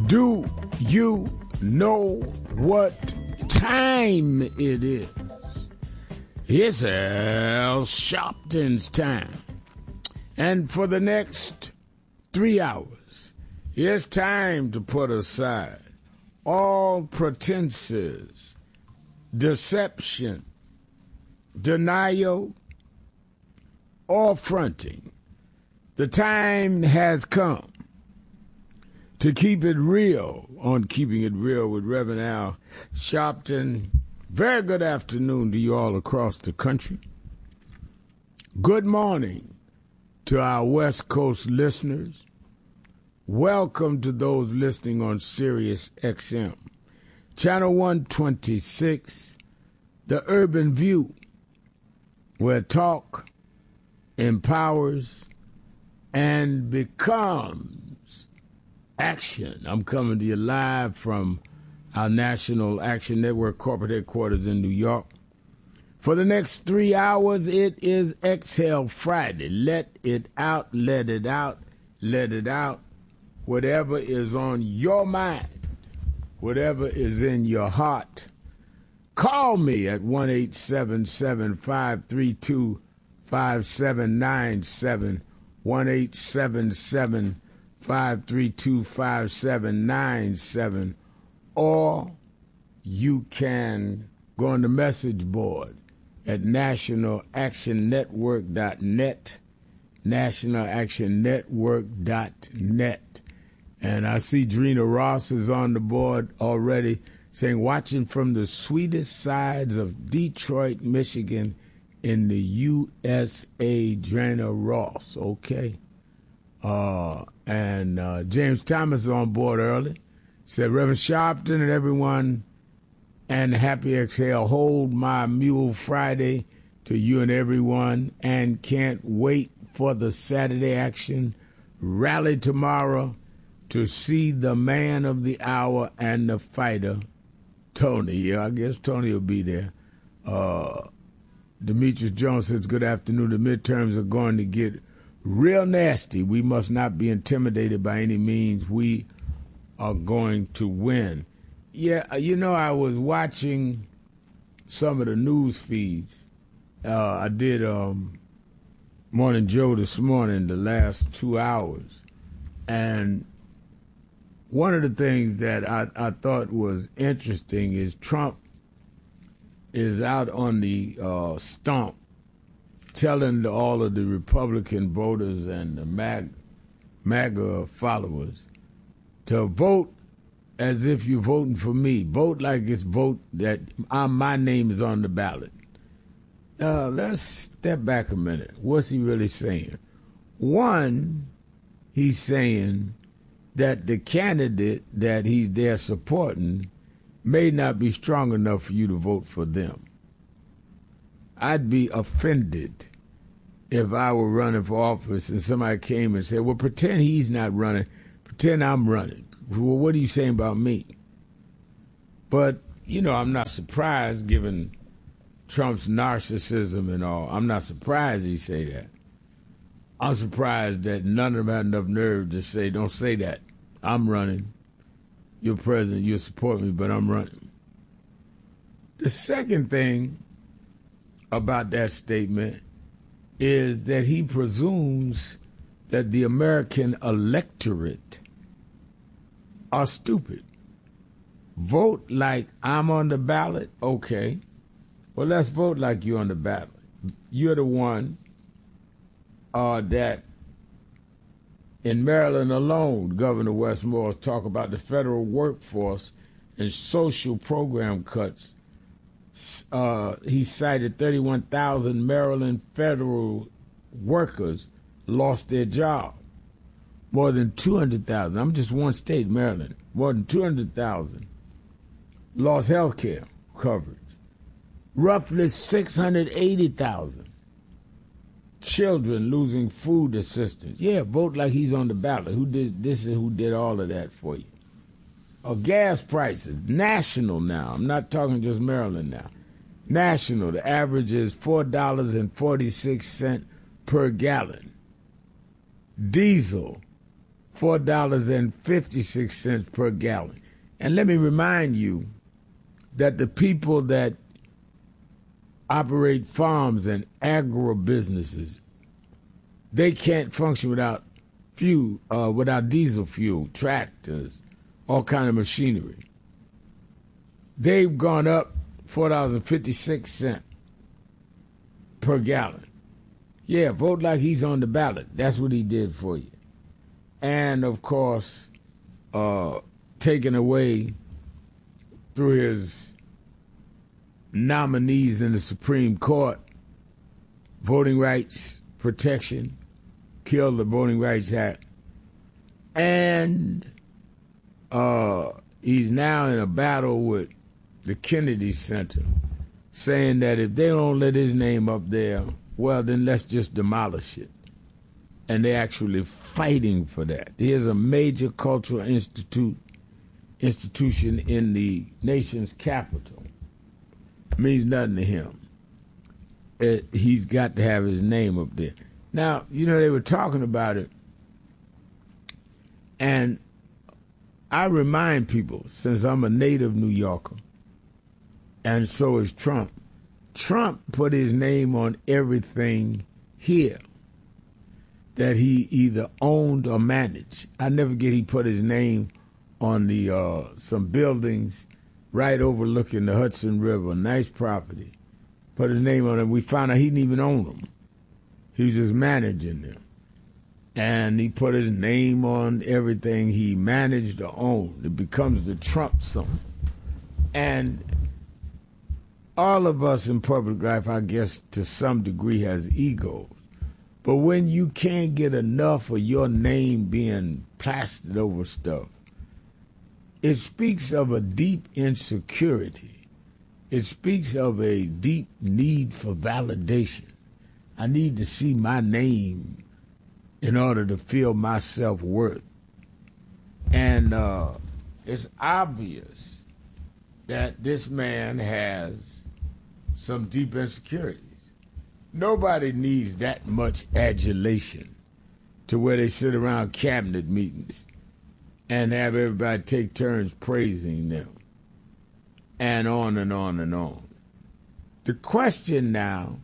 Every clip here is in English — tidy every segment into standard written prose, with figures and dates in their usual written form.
Do you know what time it is? It's Al Sharpton's time. And for the next 3 hours, it's time to put aside all pretenses, deception, denial, or fronting. The time has come to keep it real on Keeping It Real with Reverend Al Sharpton. Very good afternoon to you all across the country. Good morning to our West Coast listeners. Welcome to those listening on Sirius XM, Channel 126, The Urban View, where talk empowers and becomes action. I'm coming to you live from our National Action Network corporate headquarters in New York. For the next 3 hours, it is Exhale Friday. Let it out, let it out, let it out. Whatever is on your mind, whatever is in your heart, call me at 1-877-532-5797, 1-877-532-5797, or you can go on the message board at nationalactionnetwork.net, nationalactionnetwork.net. And I see Drina Ross is on the board already saying, watching from the sweetest sides of Detroit, Michigan in the USA, Drina Ross. Okay. And James Thomas is on board early. Said, Reverend Sharpton and everyone, and happy exhale. Hold my mule Friday to you and everyone, and can't wait for the Saturday action. Rally tomorrow to see the man of the hour and the fighter, Tony. Yeah, I guess Tony will be there. Demetrius Jones says, good afternoon. The midterms are going to get real nasty. We must not be intimidated by any means. We are going to win. Yeah, you know, I was watching some of the news feeds. I did Morning Joe this morning, the last 2 hours. And one of the things that I thought was interesting is Trump is out on the stump telling all of the Republican voters and the MAGA followers to vote as if you're voting for me. Vote like it's vote that my name is on the ballot. Let's step back a minute. What's he really saying? One, he's saying that the candidate that he's there supporting may not be strong enough for you to vote for them. I'd be offended if I were running for office and somebody came and said, well, pretend he's not running, pretend I'm running. Well, what are you saying about me? But, you know, I'm not surprised given Trump's narcissism and all. I'm not surprised he say that. I'm surprised that none of them had enough nerve to say, don't say that. I'm running. You're president. You'll support me, but I'm running. The second thing about that statement is that he presumes that the American electorate are stupid. Vote like I'm on the ballot? Okay. Well, let's vote like you're on the ballot. You're the one that in Maryland alone, Governor Westmore talk about the federal workforce and social program cuts. He cited 31,000 Maryland federal workers lost their job. More than 200,000. I'm just one state, Maryland. More than 200,000 lost health care coverage. Roughly 680,000 children losing food assistance. Yeah, vote like he's on the ballot. Who did this? Is who did all of that for you? Gas prices, national now. I'm not talking just Maryland now. National, the average is $4.46 per gallon. Diesel, $4.56 per gallon. And let me remind you that the people that operate farms and agribusinesses, they can't function without fuel, without diesel fuel, tractors, all kind of machinery. They've gone up $4.56 per gallon. Yeah, vote like he's on the ballot. That's what he did for you. And, of course, taken away through his nominees in the Supreme Court, voting rights protection, killed the Voting Rights Act. And he's now in a battle with the Kennedy Center, saying that if they don't let his name up there, well, then let's just demolish it. And they're actually fighting for that. Here's a major cultural institution in the nation's capital. It means nothing to him. He's got to have his name up there. Now, you know, they were talking about it, and I remind people, since I'm a native New Yorker, and so is Trump, Trump put his name on everything here that he either owned or managed. I never forget he put his name on the some buildings right overlooking the Hudson River, nice property. Put his name on it. We found out he didn't even own them. He was just managing them. And he put his name on everything he managed or owned. It becomes the Trump song. And all of us in public life, I guess, to some degree has egos. But when you can't get enough of your name being plastered over stuff, it speaks of a deep insecurity. It speaks of a deep need for validation. I need to see my name in order to feel my self-worth. And it's obvious that this man has some deep insecurities. Nobody needs that much adulation to where they sit around cabinet meetings and have everybody take turns praising them, and on and on and on. The question now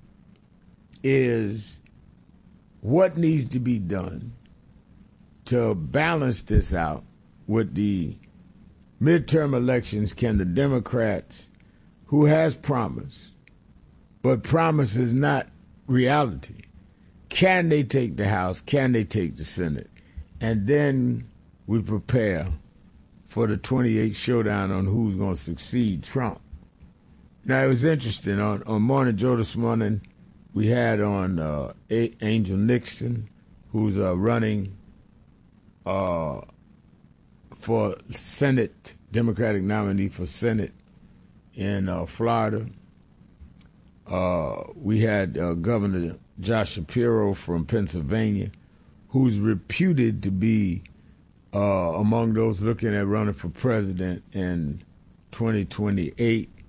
is what needs to be done to balance this out with the midterm elections. Can the Democrats, who has promised, but promise is not reality, can they take the House? Can they take the Senate? And then we prepare for the 28th showdown on who's going to succeed Trump. Now, it was interesting. On Morning Joe this morning, we had on Angel Nixon, who's running for Senate, Democratic nominee for Senate in Florida. We had Governor Josh Shapiro from Pennsylvania, who's reputed to be among those looking at running for president in 2028.